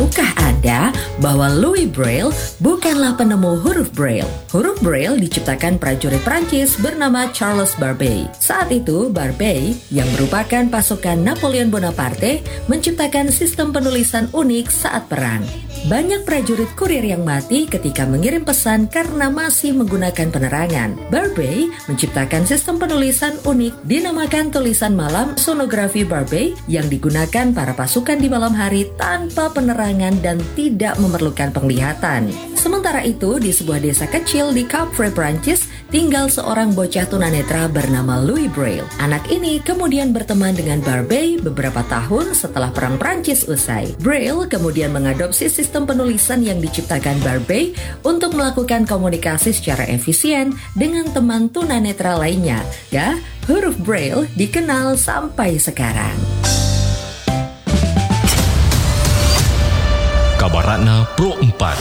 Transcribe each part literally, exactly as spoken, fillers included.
Tahukah Anda bahwa Louis Braille bukanlah penemu huruf Braille? Huruf Braille diciptakan prajurit Prancis bernama Charles Barbey. Saat itu, Barbey, yang merupakan pasukan Napoleon Bonaparte, menciptakan sistem penulisan unik saat perang. Banyak prajurit kurir yang mati ketika mengirim pesan karena masih menggunakan penerangan. Barbey menciptakan sistem penulisan unik dinamakan tulisan malam sonografi Barbey yang digunakan para pasukan di malam hari tanpa penerangan dan tidak memerlukan penglihatan. Sementara itu, di sebuah desa kecil di Capre, Prancis, tinggal seorang bocah tunanetra bernama Louis Braille. Anak ini kemudian berteman dengan Barbey beberapa tahun setelah Perang Prancis usai. Braille kemudian mengadopsi sistem penulisan yang diciptakan Barbey untuk melakukan komunikasi secara efisien dengan teman tunanetra lainnya. Ya, huruf Braille dikenal sampai sekarang. Kabaratna Pro empat.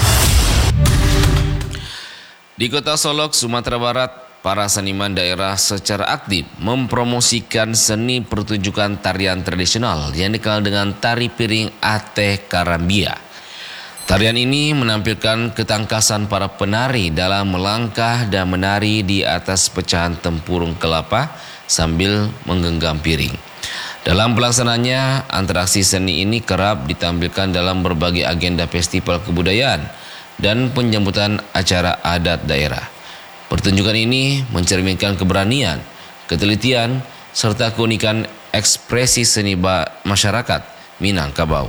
Di Kota Solok, Sumatera Barat, para seniman daerah secara aktif mempromosikan seni pertunjukan tarian tradisional yang dikenal dengan tari piring Ateh Karambia. Tarian ini menampilkan ketangkasan para penari dalam melangkah dan menari di atas pecahan tempurung kelapa sambil menggenggam piring. Dalam pelaksanaannya, interaksi seni ini kerap ditampilkan dalam berbagai agenda festival kebudayaan dan penyambutan acara adat daerah. Pertunjukan ini mencerminkan keberanian, ketelitian, serta keunikan ekspresi seni masyarakat Minangkabau.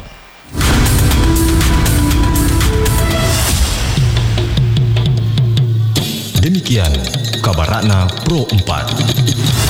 Demikian Kabaratna Pro empat.